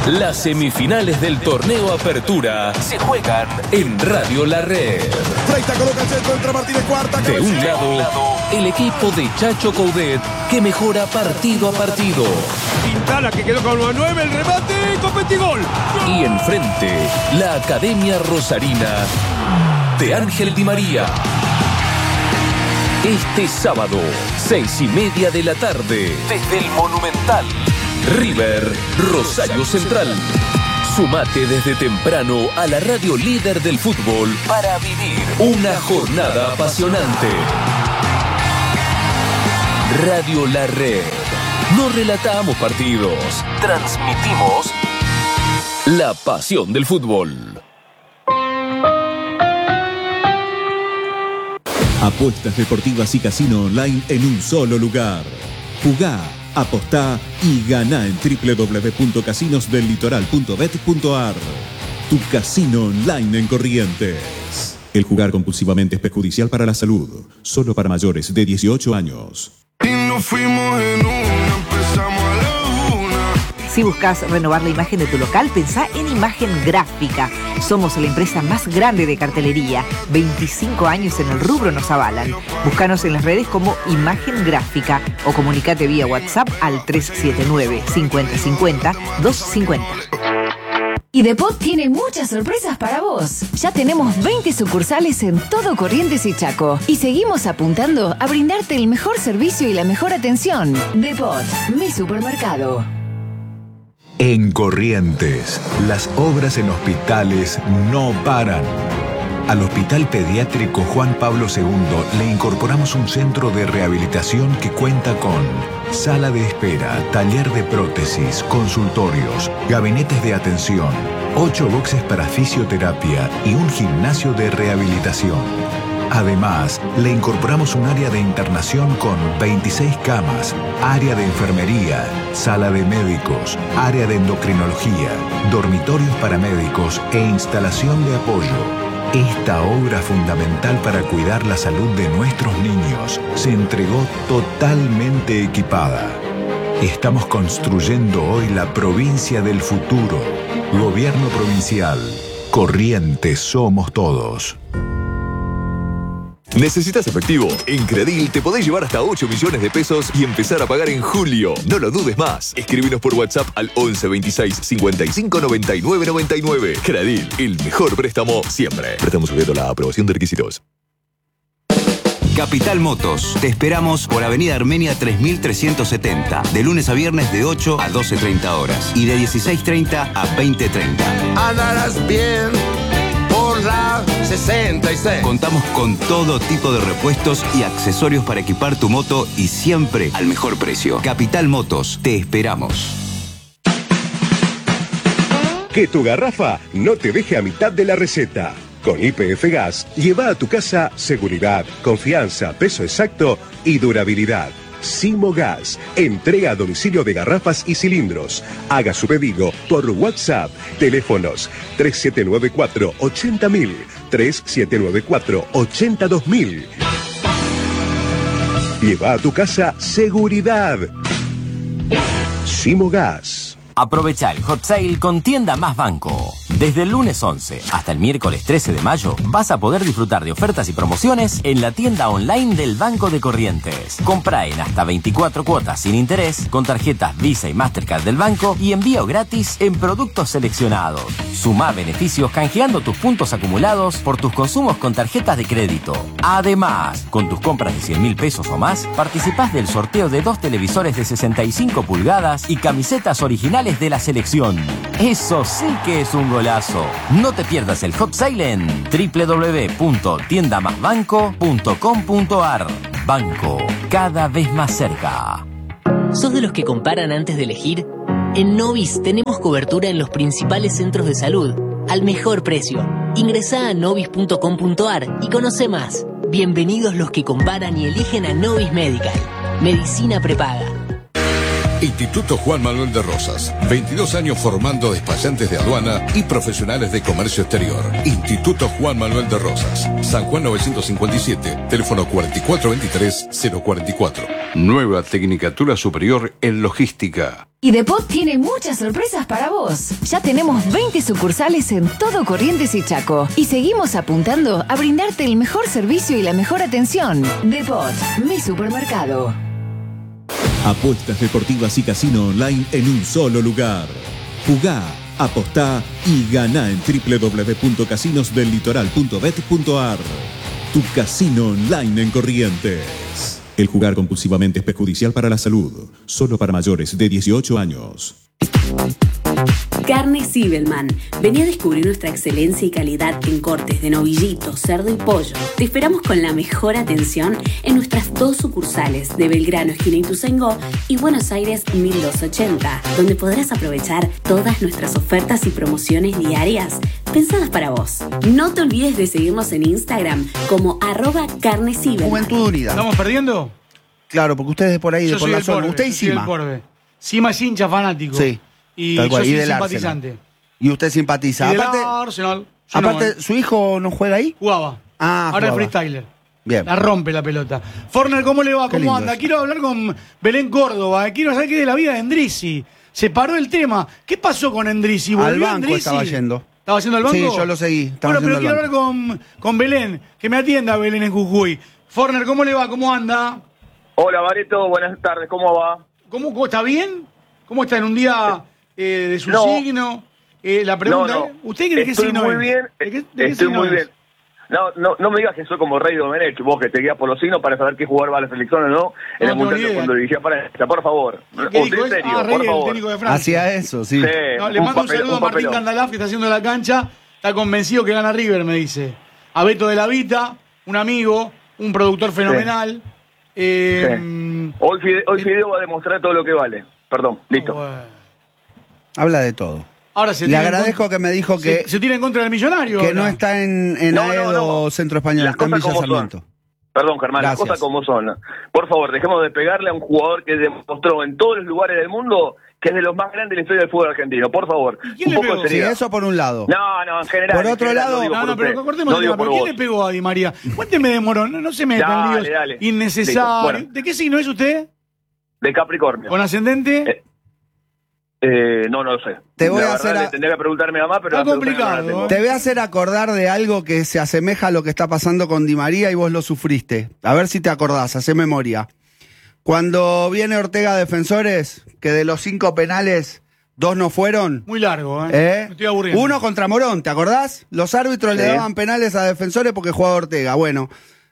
Las semifinales del torneo Apertura se juegan en Radio La Red. Freita coloca el centro, entra Martínez cuarta. De un lado, el equipo de Chacho Coudet, que mejora partido a partido. Quintana, que quedó con 9, el remate, competi gol. Y enfrente, la Academia Rosarina de Ángel Di María. Este sábado, 6:30 de la tarde, desde el Monumental, River, Rosario Central. Sumate desde temprano a la radio líder del fútbol para vivir una jornada apasionante. Radio La Red. No relatamos partidos, transmitimos la pasión del fútbol. Apuestas deportivas y casino online en un solo lugar. Jugá, apostá y ganá en www.casinosdellitoral.bet.ar. Tu casino online en Corrientes. El jugar compulsivamente es perjudicial para la salud. Solo para mayores de 18 años. Y nos fuimos en una, empezamos a la una. Si buscas renovar la imagen de tu local, pensá en Imagen Gráfica. Somos la empresa más grande de cartelería. 25 años en el rubro nos avalan. Búscanos en las redes como Imagen Gráfica o comunicate vía WhatsApp al 379-5050-250. Y Depot tiene muchas sorpresas para vos. Ya tenemos 20 sucursales en todo Corrientes y Chaco. Y seguimos apuntando a brindarte el mejor servicio y la mejor atención. Depot, mi supermercado. En Corrientes, las obras en hospitales no paran. Al Hospital Pediátrico Juan Pablo II le incorporamos un centro de rehabilitación que cuenta con sala de espera, taller de prótesis, consultorios, gabinetes de atención, 8 boxes para fisioterapia y un gimnasio de rehabilitación. Además, le incorporamos un área de internación con 26 camas, área de enfermería, sala de médicos, área de endocrinología, dormitorios para médicos e instalación de apoyo. Esta obra fundamental para cuidar la salud de nuestros niños se entregó totalmente equipada. Estamos construyendo hoy la provincia del futuro. Gobierno provincial. Corrientes somos todos. ¿Necesitas efectivo? En Credil te podés llevar hasta 8 millones de pesos y empezar a pagar en julio. No lo dudes más. Escríbenos por WhatsApp al 11 26 55 99 99. Credil, el mejor préstamo siempre. Préstamo sujeto a la aprobación de requisitos. Capital Motos. Te esperamos por Avenida Armenia 3370. De lunes a viernes de 8 a 12:30 horas. Y de 16:30 a 20:30. Andarás bien por la 66. Contamos con todo tipo de repuestos y accesorios para equipar tu moto y siempre al mejor precio. Capital Motos, te esperamos. Que tu garrafa no te deje a mitad de la receta. Con YPF Gas, lleva a tu casa seguridad, confianza, peso exacto y durabilidad. Simo Gas, entrega a domicilio de garrafas y cilindros. Haga su pedido por WhatsApp. Teléfonos 3794-80000, 3794-82000. Lleva a tu casa seguridad. Simo Gas. Aprovecha el Hot Sale con Tienda Más Banco. Desde el lunes 11 hasta el miércoles 13 de mayo vas a poder disfrutar de ofertas y promociones en la tienda online del Banco de Corrientes. Compra en hasta 24 cuotas sin interés con tarjetas Visa y Mastercard del banco y envío gratis en productos seleccionados. Sumá beneficios canjeando tus puntos acumulados por tus consumos con tarjetas de crédito. Además, con tus compras de 100.000 pesos o más, participás del sorteo de 2 televisores de 65 pulgadas y camisetas originales de la selección. Eso sí que es un golazo. No te pierdas el Hot Sale en www.tiendamasbanco.com.ar. Banco, cada vez más cerca. ¿Sos de los que comparan antes de elegir? En Novis tenemos cobertura en los principales centros de salud, al mejor precio. Ingresá a novis.com.ar y conoce más. Bienvenidos los que comparan y eligen a Novis Medical. Medicina prepaga. Instituto Juan Manuel de Rosas. 22 años formando despachantes de aduana y profesionales de comercio exterior. Instituto Juan Manuel de Rosas. San Juan 957. Teléfono 4423-044. Nueva Tecnicatura Superior en Logística. Y Depot tiene muchas sorpresas para vos. Ya tenemos 20 sucursales en todo Corrientes y Chaco. Y seguimos apuntando a brindarte el mejor servicio y la mejor atención. Depot, mi supermercado. Apuestas deportivas y casino online en un solo lugar. Jugá, apostá y ganá en www.casinosdellitoral.bet.ar. Tu casino online en Corrientes. El jugar compulsivamente es perjudicial para la salud. Solo para mayores de 18 años. Carne Zibelman. Vení a descubrir nuestra excelencia y calidad en cortes de novillito, cerdo y pollo. Te esperamos con la mejor atención en nuestras 2 sucursales de Belgrano, esquina Ituzaingó, y Buenos Aires 1280, donde podrás aprovechar todas nuestras ofertas y promociones diarias pensadas para vos. No te olvides de seguirnos en Instagram como @carnezibelman. Juventud Unida. ¿Estamos perdiendo? Claro, porque ustedes por ahí, Yo por soy la del zona. Porbe, Usted y yo soy del Sima. Porbe. Sima es hincha fanático. Sí. Y tal yo cual, soy y del simpatizante. Arsenal. Y usted simpatiza. Y del Aparte, Arsenal. Yo aparte no, ¿su hijo no juega ahí? Jugaba. Ah, ahora es jugaba. freestyler. Bien. La rompe la pelota. Forner, ¿cómo le va? Qué ¿Cómo lindo anda? eso. Quiero hablar con Belén Córdoba. Quiero saber qué de la vida de Endrizzi. Se paró el tema. ¿Qué pasó con Endrizzi? Al ¿Volvió banco Endrizzi? estaba yendo. ¿Estaba yendo al banco? Sí, yo lo seguí. Estaba Bueno, pero yendo quiero al hablar con Belén. Que me atienda Belén en Jujuy. Forner, ¿cómo le va? ¿Cómo anda? Hola, Bareto. Buenas tardes. ¿Cmo va? ¿Cómo está bien? ¿Cómo está en un día de su signo? La pregunta No. es, ¿usted cree que Estoy signo muy es? bien. ¿De qué Estoy signo muy es? bien. No me digas que soy como Rey Domenech, vos que te guías por los signos para saber qué jugar va a la selección o no en el tengo Mundial ni idea. cuando dirigía Francia. Por favor. ¿Qué Usted dijo? en serio, Rey, por el favor. técnico de Francia. Hacía eso, sí. No, le mando un saludo a Martín papelón. Candalaf, que está haciendo la cancha. Está convencido que gana River, me dice. A Beto de la Vita, un amigo, un productor fenomenal. Hoy Fideo va a demostrar todo lo que vale. Perdón, listo. Habla de todo. Ahora se Le tira en agradezco que me dijo que se tira en contra del millonario. que ahora. no está en No, Aedo Centro Español, Las está en cosas Villa como son. Sarmiento. Perdón, Germán, las Gracias. cosas como son. Por favor, dejemos de pegarle a un jugador que demostró en todos los lugares del mundo que es de los más grandes de la historia del fútbol argentino. Por favor, un poco de Sí, seriedad. eso por un lado. No, en general. Por en otro general, lado- no digo por pero usted, cortemos no el digo tema. por ¿Pero quién vos. le pegó a Di María? Cuénteme de Morón, no se metan en líos Dale. innecesarios. Listo. Bueno. ¿De qué signo es usted? De Capricornio. ¿Con ascendente? No lo sé. Te voy La a verdad, hacer le tendría que preguntarme a mamá, pero Está absolutamente no la complicado, tengo. Te voy a hacer acordar de algo que se asemeja a lo que está pasando con Di María y vos lo sufriste. A ver si te acordás, hacé memoria. Cuando viene Ortega a Defensores, que de los 5 penales, 2 no fueron. Muy largo, Me estoy aburriendo. 1 contra Morón, ¿te acordás? Los árbitros le Sí. daban penales a Defensores porque jugaba Ortega. Bueno,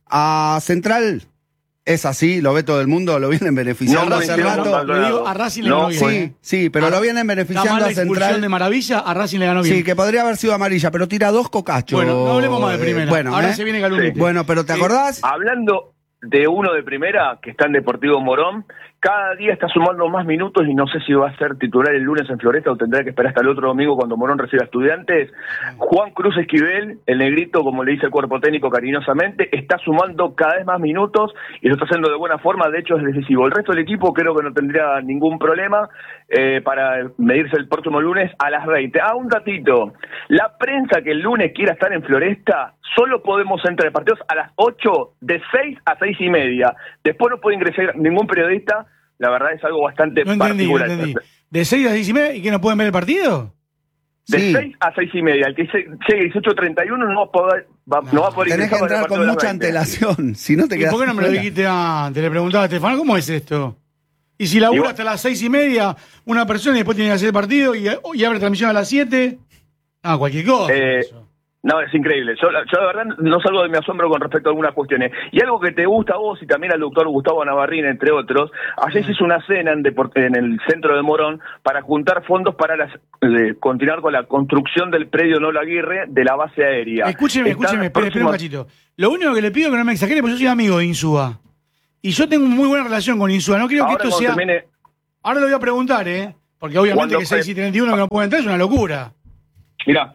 a Central es así, lo ve todo el mundo, lo vienen beneficiando hace rato. Le digo, a Racing le ganó bien. Sí, pero lo vienen beneficiando Está mal a la expulsión Central. de Maravilla, a Racing le ganó bien. Sí, que podría haber sido amarilla, pero tira 2 cocachos. Bueno, no hablemos más de primera. Bueno, Ahora se viene Galunete. Bueno, pero ¿te acordás? Hablando de uno de primera, que está en Deportivo Morón, cada día está sumando más minutos y no sé si va a ser titular el lunes en Floresta o tendrá que esperar hasta el otro domingo cuando Morón reciba Estudiantes. Juan Cruz Esquivel, el negrito, como le dice el cuerpo técnico cariñosamente, está sumando cada vez más minutos y lo está haciendo de buena forma, de hecho es decisivo. El resto del equipo creo que no tendría ningún problema para medirse el próximo lunes a las 20. Un datito, la prensa que el lunes quiera estar en Floresta, solo podemos entrar en partidos a las 8, de 6 a 6:30. Después no puede ingresar ningún periodista. La verdad es algo bastante No entendí, no particular. entendí. ¿De 6 a 6:30 y que no pueden ver el partido? De 6 a 6:30. El que llegue 18:31 no va a poder, no va a poder Tenés que ingresar para el entrar partido con de las mucha 20. antelación, si no te ¿Y quedas por qué no me lo fuera. dijiste antes? Le preguntaba a Estefano, ¿cómo es esto? Y si labura Igual- hasta las 6:30 una persona y después tiene que hacer el partido y abre transmisión a las 7. Cualquier cosa. No, es increíble. Yo la verdad no salgo de mi asombro con respecto a algunas cuestiones. Y algo que te gusta a vos y también al doctor Gustavo Navarrín, entre otros, ayer se hizo una cena en el centro de Morón para juntar fondos para continuar con la construcción del predio Nola Aguirre de la base aérea. Escúcheme, espere un cachito. Lo único que le pido es que no me exagere, porque yo soy amigo de Insúa. Y yo tengo muy buena relación con Insúa. No quiero que Ahora esto cuando sea... termine- Ahora lo voy a preguntar, porque obviamente Cuando que 6 y 31 que no puede entrar es una locura. Mirá,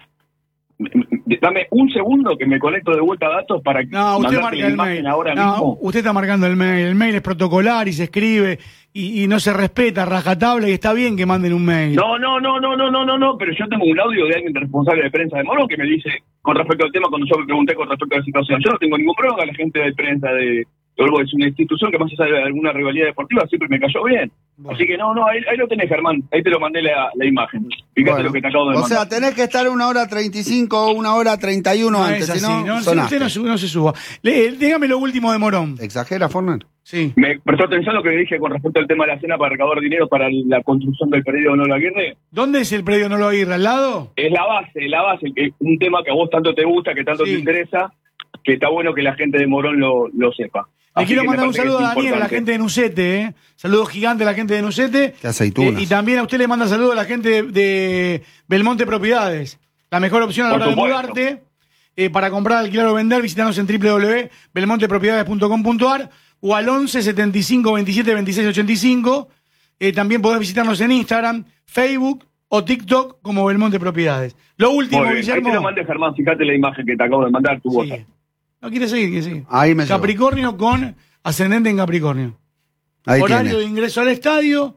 dame un segundo que me conecto de vuelta a datos para No, usted mandarte marca la el imagen mail. ahora No, mismo. usted está marcando el mail. El mail es protocolar y se escribe y no se respeta, rajatabla, y está bien que manden un mail. No, pero yo tengo un audio de alguien responsable de prensa de Morón que me dice, con respecto al tema, cuando yo me pregunté con respecto a la situación, yo no tengo ningún problema con la gente de prensa de Luego es una institución que más allá de alguna rivalidad deportiva siempre me cayó bien. Bueno. Así que ahí lo tenés, Germán. Ahí te lo mandé la imagen. Fíjate lo que te acabo de mandar. O sea, tenés que estar 1:35 o 1:31 antes, si no, usted no se suba. Dígame lo último de Morón. ¿Exagera, Forner? Sí. ¿Me prestó atención lo que le dije con respecto al tema de la cena para recaudar dinero para la construcción del predio Nolo Aguirre? ¿Dónde es el predio Nolo Aguirre? ¿Al lado? Es la base, un tema que a vos tanto te gusta, que tanto te interesa, que está bueno que la gente de Morón lo sepa. Le quiero mandar un saludo a Daniel, a la gente de Nucete, Saludos gigantes a la gente de Nucete. Qué aceitunas. Y también a usted le manda saludos a la gente de Belmonte Propiedades. La mejor opción a la hora de mudarte. Para comprar, alquilar o vender, visitanos en www.belmontepropiedades.com.ar o al 11 75 27 26 85. También podés visitarnos en Instagram, Facebook o TikTok como Belmonte Propiedades. Lo último, Guillermo. Ahí te lo mandé, Germán, fíjate la imagen que te acabo de mandar, tu WhatsApp. No quiere seguir, Ahí me Capricornio llevo. con ascendente en Capricornio. Ahí Horario tiene. de ingreso al estadio,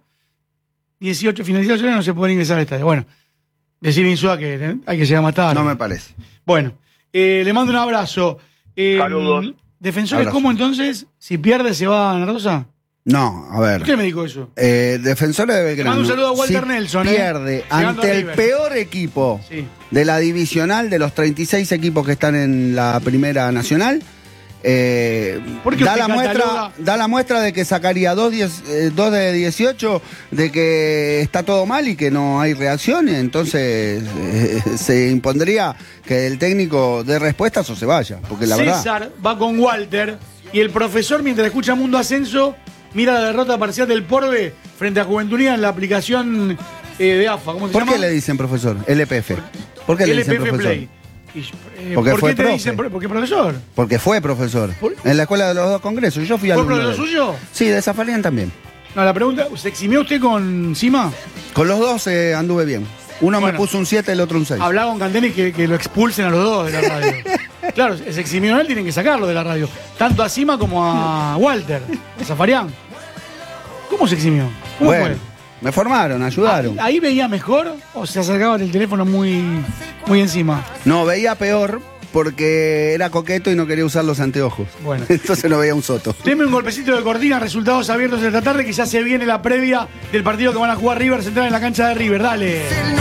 18 finalizaciones, no se puede ingresar al estadio. Bueno, decir Insúa que hay que llegar más tarde. No me parece. Bueno, le mando un abrazo. Saludos. ¿Defensores Abrazo. cómo entonces? Si pierde, ¿se va a Ana Rosa? No, a ver. ¿Usted me dijo eso? Defensores de Belgrano. Mando un saludo a Walter si Nelson. Pierde Llegando ante a el River. peor equipo de la divisional, de los 36 equipos que están en la Primera Nacional. ¿Por qué da usted la muestra de que sacaría 2 de 18, de que está todo mal y que no hay reacción, entonces se impondría que el técnico dé respuestas o se vaya, porque la verdad. César va con Walter y el profesor, mientras escucha Mundo Ascenso, mira la derrota parcial del Porbe frente a Juventud Unida en la aplicación de AFA. ¿Cómo se llama? ¿Por qué le dicen profesor? LPF. ¿Por qué le dicen LPF profesor? Play. Porque ¿Por fue qué te profe. dicen porque profesor? Porque fue profesor. En la escuela de los dos congresos. Yo fui ¿Fue alumno. profesor suyo? Sí, de Zafarian también. No, la pregunta, ¿se eximió usted con Sima? Con los dos anduve bien. Uno me puso un 7, el otro un 6. Hablaba con Canteni que lo expulsen a los dos de la radio. Claro, se eximió él, tienen que sacarlo de la radio. Tanto a Sima como a Walter, a Zafarian. ¿Cómo se eximió? ¿Cómo Bueno, fue? me formaron, ayudaron. ¿Ahí veía mejor o se acercaba del teléfono muy encima? No, veía peor porque era coqueto y no quería usar los anteojos. Bueno. Entonces no veía un soto. Deme un golpecito de cortina, resultados abiertos esta tarde, que ya se viene la previa del partido que van a jugar River Central en la cancha de River. Dale.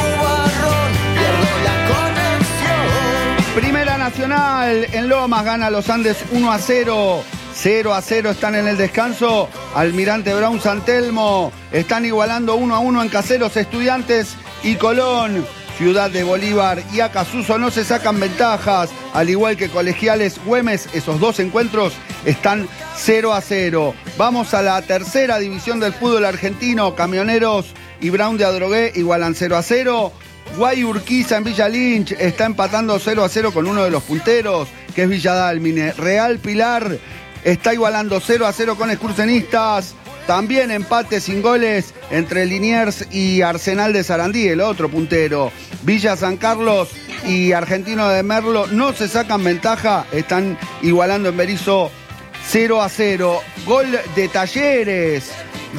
Primera Nacional en Lomas gana los Andes 1-0. 0-0 están en el descanso. Almirante Brown San Telmo están igualando 1-1 en Caseros, Estudiantes y Colón. Ciudad de Bolívar y Acasuso no se sacan ventajas, al igual que Colegiales Güemes. Esos dos encuentros están 0-0. Vamos a la tercera división del fútbol argentino. Camioneros y Brown de Adrogué igualan 0-0. Guay Urquiza en Villa Lynch está empatando 0-0 con uno de los punteros, que es Villa Dálmine. Real Pilar está igualando 0-0 con Excursionistas. También empate sin goles entre Liniers y Arsenal de Sarandí, el otro puntero. Villa San Carlos y Argentino de Merlo no se sacan ventaja, están igualando en Berizo 0-0. Gol de Talleres.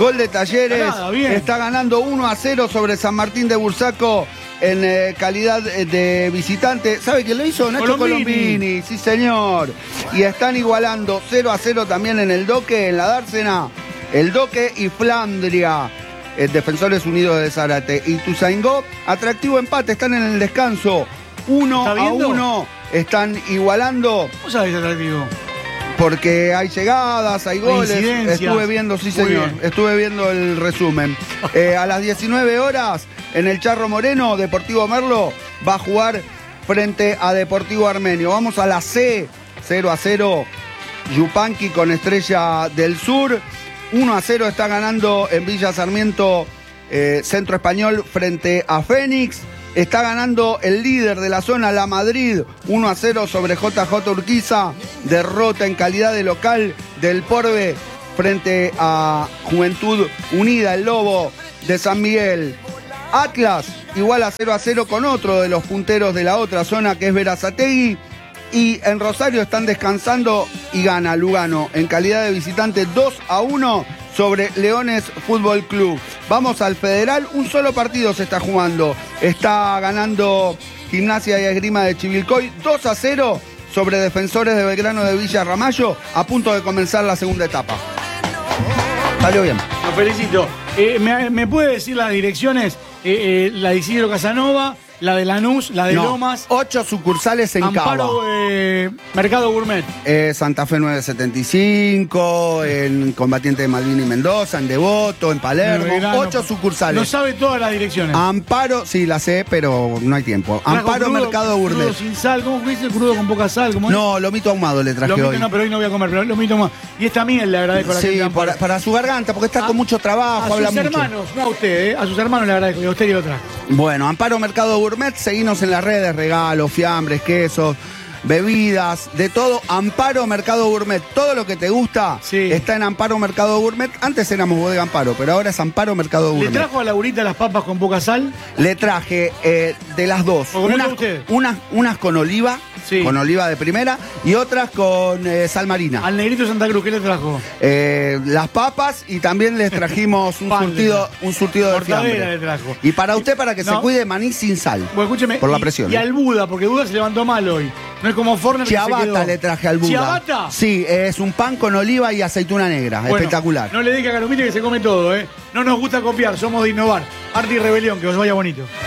Está ganando 1-0 sobre San Martín de Bursaco en calidad de visitante. ¿Sabe quién lo hizo? Nacho Colombini, sí señor. Y están igualando 0-0 también en el Doque, en la Dársena. El Doque y Flandria, Defensores Unidos de Zárate. Y Tuzaingó, atractivo empate, están en el descanso. 1-1, están igualando. ¿Cómo sabés atractivo? Porque hay llegadas, hay goles. Estuve viendo, sí señor, estuve viendo el resumen. A las 19 horas, en el Charro Moreno, Deportivo Merlo va a jugar frente a Deportivo Armenio. Vamos a la C, 0-0, Yupanqui con Estrella del Sur. 1-0 está ganando en Villa Sarmiento Centro Español frente a Fénix. Está ganando el líder de la zona, La Madrid, 1-0 sobre JJ Urquiza. Derrota en calidad de local del Porbe frente a Juventud Unida, el Lobo de San Miguel. Atlas igual a 0-0 con otro de los punteros de la otra zona, que es Berazategui. Y en Rosario están descansando y gana Lugano en calidad de visitante 2-1 sobre Leones Fútbol Club. Vamos al Federal, un solo partido se está jugando. Está ganando Gimnasia y Esgrima de Chivilcoy 2-0 sobre Defensores de Belgrano de Villa Ramallo, a punto de comenzar la segunda etapa. Salió bien. Lo felicito. ¿Me puede decir las direcciones? La de Isidro Casanova, la de Lanús, la de Lomas. 8 sucursales en Amparo, Cava. Mercado Gourmet. Santa Fe 975, en Combatiente de Malvin y Mendoza, en Devoto, en Palermo. Belgrano. 8 sucursales. No sabe todas las direcciones. Amparo, sí, la sé, pero no hay tiempo. Amparo crudo, Mercado Gourmet. Crudo sin sal, ¿cómo dice? Crudo con poca sal. ¿Cómo es? No, lomito ahumado le traje Lomito hoy. no, pero hoy no voy a comer, pero lomito ahumado. Y esta miel le agradezco a la gente de Amparo. para su garganta, porque está con mucho trabajo, habla A sus mucho. hermanos, no a usted, a sus hermanos le agradezco, y a usted que lo trajo. Bueno, Amparo Mercado Gourmet, seguinos en las redes, regalos, fiambres, quesos, bebidas, de todo. Amparo Mercado Gourmet, todo lo que te gusta está en Amparo Mercado Gourmet. Antes éramos Bodega Amparo, pero ahora es Amparo Mercado Gourmet. ¿Le trajo a Laurita las papas con poca sal? Le traje de las dos. Unas con oliva, con oliva de primera, y otras con sal marina. Al negrito de Santa Cruz, ¿qué le trajo? Las papas, y también les trajimos un surtido de fiambre. Le trajo. Y para usted, para que se cuide, maní sin sal. Bueno, escúcheme. Por la presión. Y al Buda, porque Buda se levantó mal hoy. No es como Forner. Ciabatta le traje al Buda. ¿Ciabatta? Sí, es un pan con oliva y aceituna negra. Bueno, espectacular. No le diga a Caromite que se come todo, ¿eh? No nos gusta copiar, somos de innovar. Arte y rebelión, que os vaya bonito.